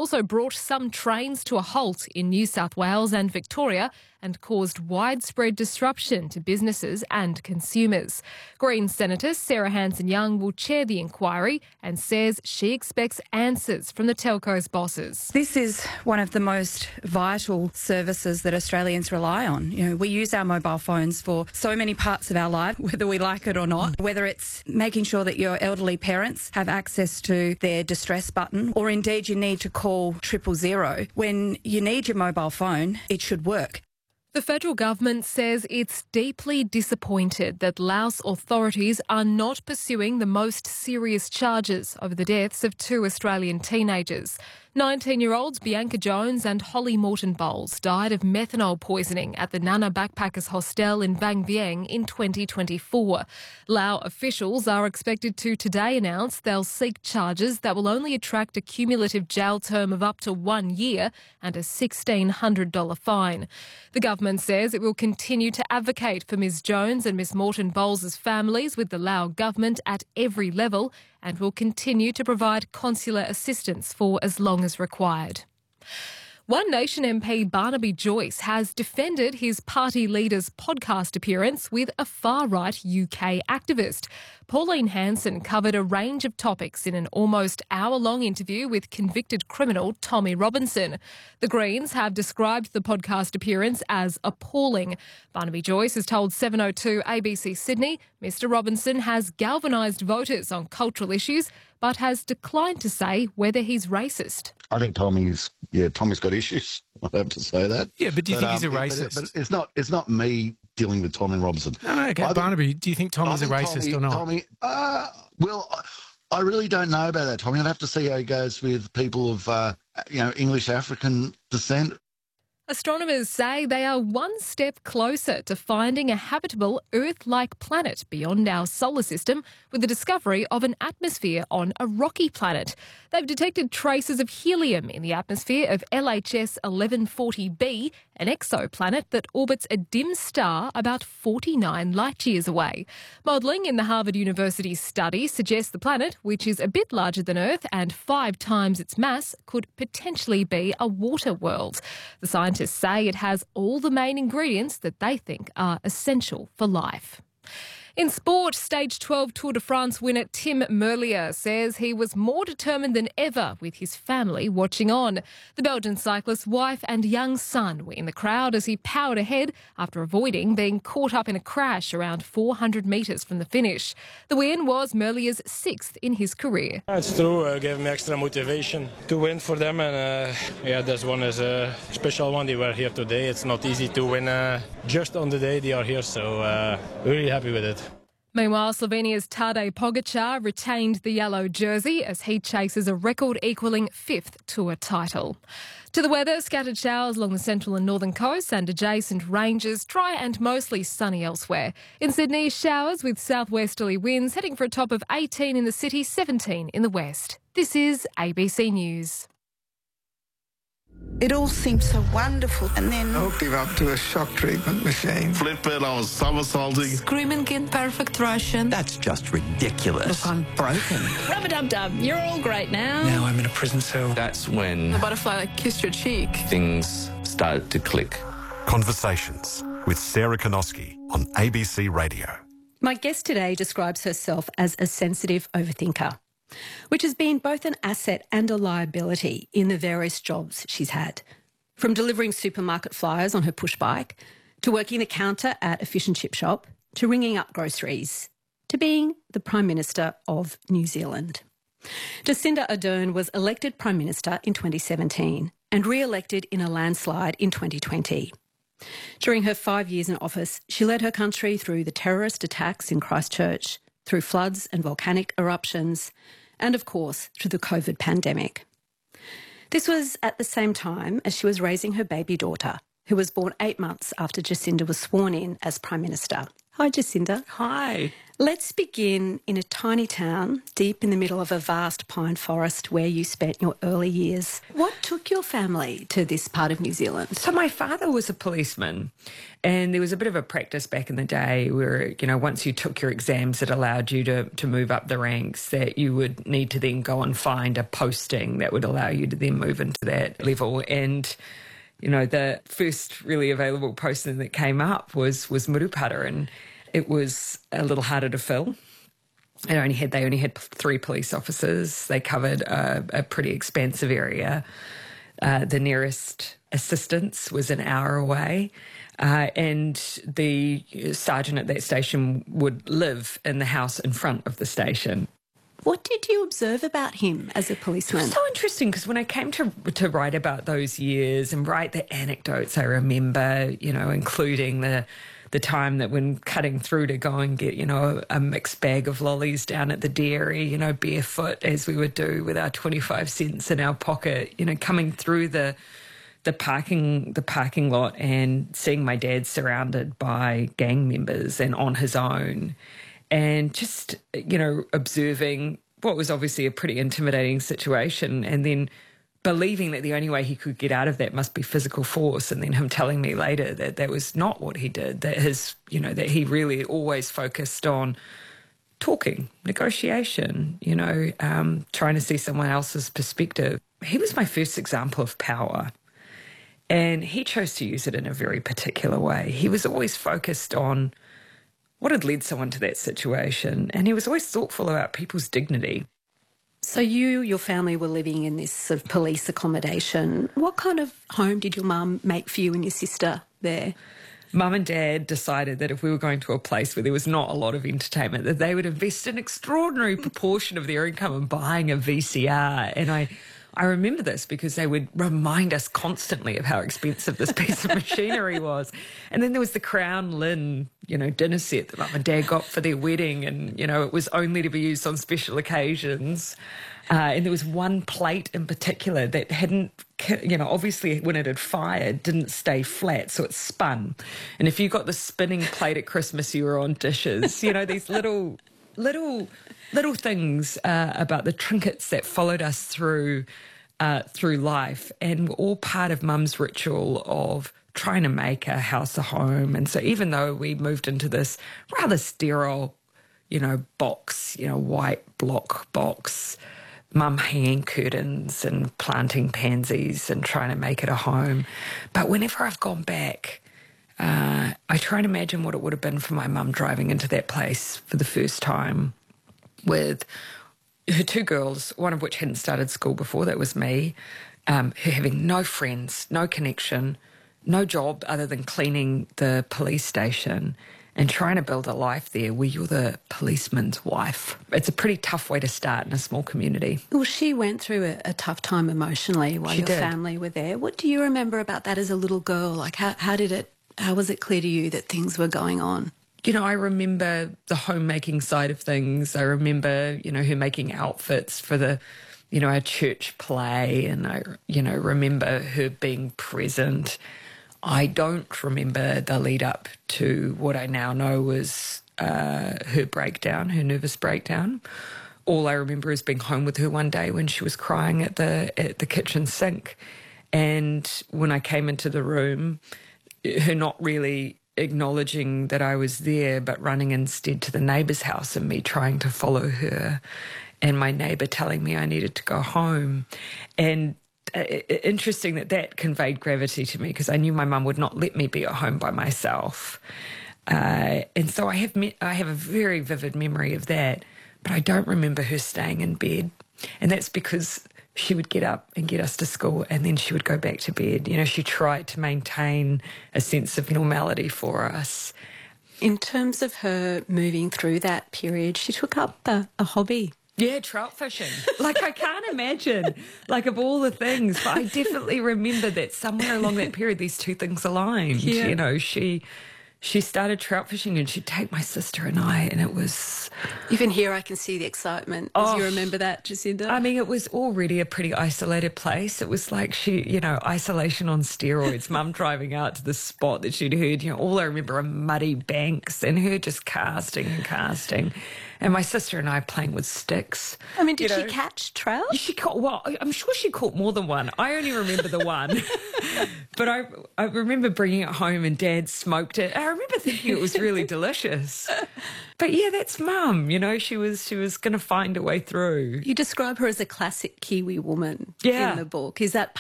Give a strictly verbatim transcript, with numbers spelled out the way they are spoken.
also brought some trains to a halt in New South Wales and Victoria and caused widespread disruption to businesses and consumers. Greens Senator Sarah Hanson-Young will chair the inquiry and says she expects answers from the telco's bosses. This is one of the most vital services that Australians rely on. You know, we use our mobile phones for so many parts of our life, whether we like it or not, whether it's making sure that your elderly parents have access to their distress button, or indeed you need to call triple zero. When you need your mobile phone, it should work. The federal government says it's deeply disappointed that Laos authorities are not pursuing the most serious charges over the deaths of two Australian teenagers. nineteen-year-olds Bianca Jones and Holly Morton Bowles died of methanol poisoning at the Nana Backpackers Hostel in Vang Vieng in twenty twenty-four. Lao officials are expected to today announce they'll seek charges that will only attract a cumulative jail term of up to one year and a sixteen hundred dollars fine. The government says it will continue to advocate for Ms Jones and Ms Morton Bowles' families with the Lao government at every level and will continue to provide consular assistance for as long as required. One Nation M P Barnaby Joyce has defended his party leader's podcast appearance with a far-right U K activist. Pauline Hanson covered a range of topics in an almost hour-long interview with convicted criminal Tommy Robinson. The Greens have described the podcast appearance as appalling. Barnaby Joyce has told seven oh two A B C Sydney Mr Robinson has galvanised voters on cultural issues but has declined to say whether he's racist. I think Tommy's, yeah, Tommy's got issues. I have to say that. Yeah, but do you but, think he's um, a racist? But, but it's not. It's not me dealing with Tommy Robinson. No, no, okay, I Barnaby, think, do you think Tommy's I a think racist Tommy, or not? Tommy, uh, well, I really don't know about that, Tommy. I'd have to see how he goes with people of, uh, you know, English African descent. Astronomers say they are one step closer to finding a habitable Earth-like planet beyond our solar system with the discovery of an atmosphere on a rocky planet. They've detected traces of helium in the atmosphere of L H S eleven forty b, an exoplanet that orbits a dim star about forty-nine light-years away. Modelling in the Harvard University study suggests the planet, which is a bit larger than Earth and five times its mass, could potentially be a water world. The scientists say it has all the main ingredients that they think are essential for life. In sport, Stage twelve Tour de France winner Tim Merlier says he was more determined than ever with his family watching on. The Belgian cyclist's wife and young son were in the crowd as he powered ahead after avoiding being caught up in a crash around four hundred metres from the finish. The win was Merlier's sixth in his career. It's true, uh, gave me extra motivation to win for them, and uh, yeah, this one is a special one. They were here today. It's not easy to win uh, just on the day they are here, so uh, really happy with it. Meanwhile, Slovenia's Tadej Pogačar retained the yellow jersey as he chases a record-equalling fifth Tour title. To the weather, scattered showers along the central and northern coasts and adjacent ranges, dry and mostly sunny elsewhere. In Sydney, showers with southwesterly winds heading for a top of eighteen in the city, seventeen in the west. This is A B C News. It all seemed so wonderful, and then... I'll give up to a shock treatment machine. Flip it, I was somersaulting. Screaming in perfect Russian. That's just ridiculous. Look, I'm broken. Rub-a-dub-dub, you're all great now. Now I'm in a prison cell. That's when... The butterfly like, kissed your cheek. Things started to click. Conversations with Sarah Konoski on A B C Radio. My guest today describes herself as a sensitive overthinker, which has been both an asset and a liability in the various jobs she's had. From delivering supermarket flyers on her push bike, to working the counter at a fish and chip shop, to ringing up groceries, to being the Prime Minister of New Zealand. Jacinda Ardern was elected Prime Minister in twenty seventeen and re-elected in a landslide in twenty twenty. During her five years in office, she led her country through the terrorist attacks in Christchurch, through floods and volcanic eruptions, and of course, through the COVID pandemic. This was at the same time as she was raising her baby daughter, who was born eight months after Jacinda was sworn in as Prime Minister. Hi, Jacinda. Hi. Let's begin in a tiny town deep in the middle of a vast pine forest where you spent your early years. What took your family to this part of New Zealand? So my father was a policeman, and there was a bit of a practice back in the day where, you know, once you took your exams that allowed you to, to move up the ranks, that you would need to then go and find a posting that would allow you to then move into that level. And you know, the first really available posting that came up was was Murupara, and it was a little harder to fill. It only had they only had three police officers. They covered a, a pretty expansive area. Uh, the nearest assistance was an hour away, uh, and the sergeant at that station would live in the house in front of the station. What did you observe about him as a policeman? It was so interesting because when I came to to write about those years and write the anecdotes I remember, you know, including the the time that when cutting through to go and get, you know, a mixed bag of lollies down at the dairy, you know, barefoot as we would do with our twenty-five cents in our pocket, you know, coming through the the parking the parking lot and seeing my dad surrounded by gang members and on his own, and just, you know, observing what was obviously a pretty intimidating situation, and then believing that the only way he could get out of that must be physical force, and then him telling me later that that was not what he did, that his, you know, that he really always focused on talking, negotiation, you know, um, trying to see someone else's perspective. He was my first example of power, and he chose to use it in a very particular way. He was always focused on what had led someone to that situation, and he was always thoughtful about people's dignity. So you, your family were living in this sort of police accommodation. What kind of home did your mum make for you and your sister there? Mum and Dad decided that if we were going to a place where there was not a lot of entertainment, that they would invest an extraordinary proportion of their income in buying a V C R. And I, I remember this because they would remind us constantly of how expensive this piece of machinery was. And then there was the Crown Lynn, you know, dinner set that Mum and Dad got for their wedding, and, you know, it was only to be used on special occasions. Uh, and there was one plate in particular that hadn't, you know, obviously when it had fired, didn't stay flat, so it spun. And if you got the spinning plate at Christmas, you were on dishes. You know, these little, little, little things uh, about the trinkets that followed us through, uh, through life, and were all part of Mum's ritual of trying to make our house a home. And so even though we moved into this rather sterile, you know, box, you know, white block box, Mum hanging curtains and planting pansies and trying to make it a home. But whenever I've gone back, uh, I try and imagine what it would have been for my mum driving into that place for the first time with her two girls, one of which hadn't started school before, that was me, um, her having no friends, no connection, no job other than cleaning the police station, and trying to build a life there where you're the policeman's wife. It's a pretty tough way to start in a small community. Well, she went through a, a tough time emotionally while she your did. family were there. What do you remember about that as a little girl? Like, how, how did it, how was it clear to you that things were going on? You know, I remember the homemaking side of things. I remember, you know, her making outfits for the, you know, our church play, and I, you know, remember her being present. I don't remember the lead up to what I now know was uh, her breakdown, her nervous breakdown. All I remember is being home with her one day when she was crying at the at the kitchen sink. And when I came into the room, her not really acknowledging that I was there, but running instead to the neighbour's house and me trying to follow her, and my neighbour telling me I needed to go home. And interesting that that conveyed gravity to me, because I knew my mum would not let me be at home by myself. Uh, and so I have me- I have a very vivid memory of that, but I don't remember her staying in bed. And that's because she would get up and get us to school, and then she would go back to bed. You know, she tried to maintain a sense of normality for us. In terms of her moving through that period, she took up a, a hobby. Yeah, trout fishing. Like, I can't imagine, like, of all the things, but I definitely remember that somewhere along that period, these two things aligned. Yeah. You know, she she started trout fishing and she'd take my sister and I, and it was... Even here I can see the excitement as Oh, you remember that, Jacinda. I mean, it was already a pretty isolated place. It was like she, you know, isolation on steroids. Mum driving out to the spot that she'd heard, you know, all I remember are muddy banks and her just casting and casting. And my sister and I playing with sticks. I mean, did you she know. catch trout? She caught, well, I'm sure she caught more than one. I only remember the one. But I I remember bringing it home and Dad smoked it. I remember thinking it was really delicious. But yeah, that's Mum, you know, she was she was going to find a way through. You describe her as a classic Kiwi woman Yeah. in the book. Is that